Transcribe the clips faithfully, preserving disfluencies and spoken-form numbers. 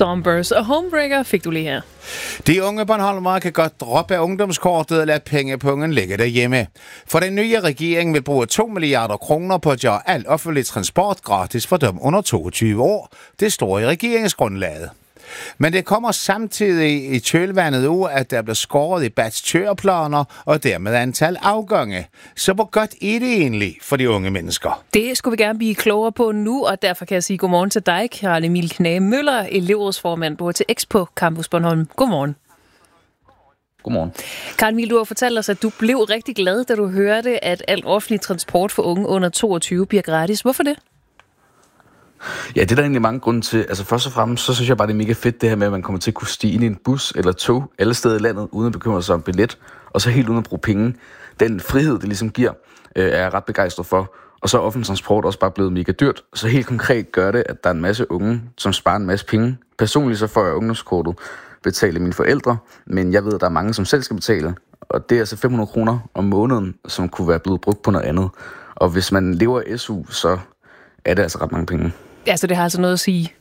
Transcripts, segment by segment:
Stormbirds og Homebreaker fik du lige her. De unge bornholmere kan godt droppe ungdomskortet og lade pengepungen ligge derhjemme. For den nye regering vil bruge to milliarder kroner på at gøre al offentlig transport gratis for dem under toogtyve år. Det står i regeringsgrundlaget. Men det kommer samtidig i kølvandet ud, at der bliver skåret i B A T's køreplaner og dermed antal afgange. Så hvor godt er det egentlig for de unge mennesker? Det skulle vi gerne blive klogere på nu, og derfor kan jeg sige godmorgen til dig, Karl Emil Knage Møller, elevrådsformand på H T X på Campus Bornholm. Godmorgen. Godmorgen. Karl Emil, du har fortalt os, at du blev rigtig glad, da du hørte, at al offentlig transport for unge under toogtyve bliver gratis. Hvorfor det? Ja, det er der egentlig mange grunde til. Altså først og fremmest, så synes jeg bare, det er mega fedt det her med, at man kommer til at kunne stige ind i en bus eller tog alle steder i landet, uden at bekymre sig om billet, og så helt uden at bruge penge. Den frihed, det ligesom giver, øh, er jeg ret begejstret for. Og så er offentlig transport også bare blevet mega dyrt. Så helt konkret gør det, at der er en masse unge, som sparer en masse penge. Personligt så får jeg ungdomskortet betalt af mine forældre, men jeg ved, at der er mange, som selv skal betale. Og det er altså fem hundrede kroner om måneden, som kunne være blevet brugt på noget andet. Og hvis man lever af S U, så er det altså ret mange penge. Ja, så det har altså noget at sige.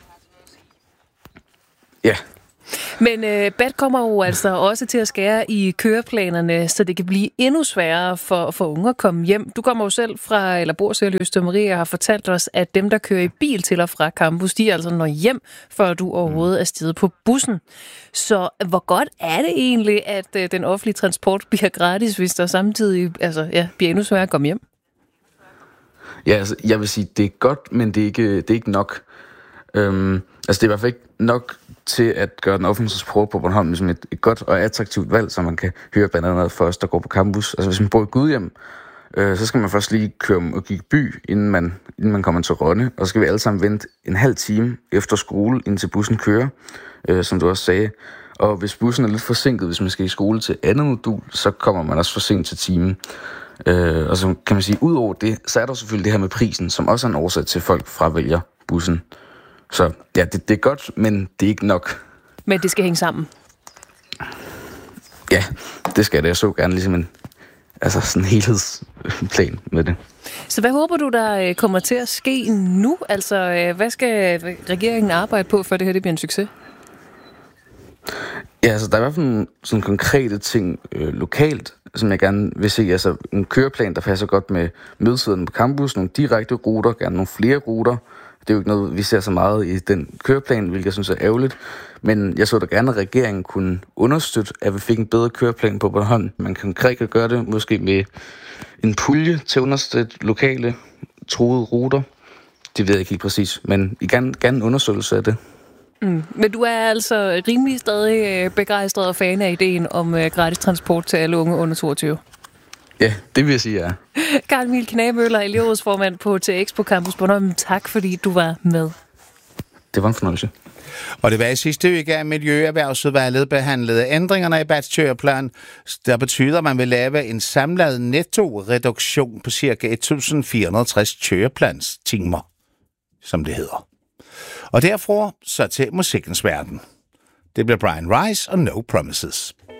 Ja. Men øh, B A T kommer jo altså også til at skære i køreplanerne, så det kan blive endnu sværere for, for unge at komme hjem. Du kommer jo selv fra, eller bor selv i Østermarie, og har fortalt os, at dem, der kører i bil til og fra campus, de altså når hjem, før du overhovedet er steget på bussen. Så hvor godt er det egentlig, at øh, den offentlige transport bliver gratis, hvis der samtidig altså, ja, bliver endnu sværere at komme hjem? Ja, altså, jeg vil sige, det er godt, men det er ikke, det er ikke nok. Øhm, altså, det er i hvert fald ikke nok til at gøre den offentlige transport på Bornholm ligesom et, et godt og attraktivt valg, så man kan høre blandt andet for os, der går på campus. Altså, hvis man bor i Gudhjem, øh, så skal man først lige køre og gik by, inden man, inden man kommer til Rønne, og så skal vi alle sammen vente en halv time efter skole, indtil bussen kører, øh, som du også sagde. Og hvis bussen er lidt forsinket, hvis man skal i skole til andet modul, så kommer man også for sent til timen. Øh, og så kan man sige, ud over det, så er der selvfølgelig det her med prisen, som også er en årsag til, at folk fravælger bussen. Så ja, det, det er godt, men det er ikke nok. Men det skal hænge sammen? Ja, det skal det. Jeg så gerne ligesom en altså sådan en helhedsplan med det. Så hvad håber du, der kommer til at ske nu? Altså, hvad skal regeringen arbejde på, for det her det bliver en succes? Ja, altså der er i hvert fald sådan konkrete ting øh, lokalt, som jeg gerne vil se. Altså en køreplan, der passer godt med mødetiden på campus, nogle direkte ruter, gerne nogle flere ruter. Det er jo ikke noget, vi ser så meget i den køreplan, hvilket jeg synes er ærgerligt. Men jeg så da gerne, at regeringen kunne understøtte, at vi fik en bedre køreplan på Bornholm. Man kan konkret gøre det måske med en pulje til understøtte lokale troede ruter. Det ved jeg ikke helt præcis, men I gerne, gerne en undersøgelse af det. Mm. Men du er altså rimelig stadig begejstret og fan af ideen om uh, gratis transport til alle unge under toogtyve? Ja, det vil jeg sige, ja. Karl Emil Knage Møller, elevrådsformand på H T X på Campus Bornholm. Tak fordi du var med. Det var en fornøjelse. Og det var i sidste uge, at Miljøerhvervsudvalget behandlede ændringerne i B A T's køreplan, der betyder, at man vil lave en samlet netto-reduktion på ca. et tusind fire hundrede og tres køreplanstimer, som det hedder. Og derfra så til musikkens verden. Det bliver Brian Rice og No Promises.